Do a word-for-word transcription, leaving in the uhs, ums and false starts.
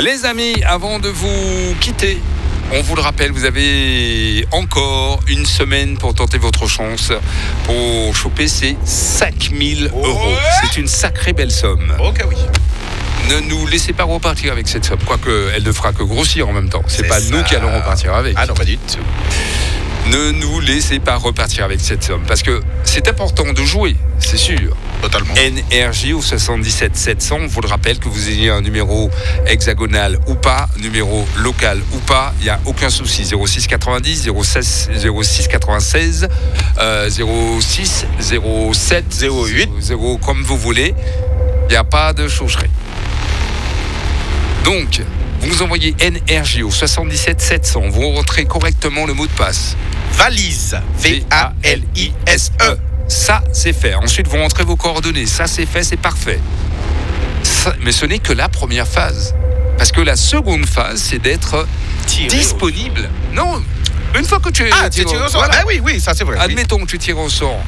Les amis, avant de vous quitter, on vous le rappelle, vous avez encore une semaine pour tenter votre chance pour choper ces cinq mille euros. Ouais. C'est une sacrée belle somme. Ok, oui. Ne nous laissez pas repartir avec cette somme, quoique elle ne fera que grossir en même temps. C'est, C'est pas ça. nous qui allons repartir avec. Ah non, pas du tout. Ne nous laissez pas repartir avec cette somme, parce que c'est important de jouer, c'est sûr. Totalement. N R J au soixante-dix-sept sept cents, on vous le rappelle que vous ayez un numéro hexagonal ou pas, numéro local ou pas, il n'y a aucun souci. zéro six quatre-vingt-dix, zéro six, zéro six quatre-vingt-seize, euh, zéro six, zéro sept, zéro huit, zéro comme vous voulez, il n'y a pas de chaucherie. Donc, vous nous envoyez N R J au soixante-dix-sept sept cents, vous rentrez correctement le mot de passe. Valise. V A L I S E. Ça, c'est fait. Ensuite, vous rentrez vos coordonnées. Ça, c'est fait, c'est parfait. Ça, mais ce n'est que la première phase. Parce que la seconde phase, c'est d'être Tiré disponible. Non, une fois que tu es Ah, tu tiré tires au au- sort. voilà. Ah oui, oui, ça c'est vrai. Oui. Admettons que tu tires au sort